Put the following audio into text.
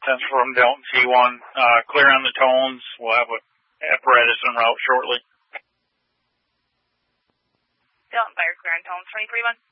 Central from Delta T1. Clear on the tones. We'll have an apparatus en route shortly. Delta Fire, clear on tones 23-1.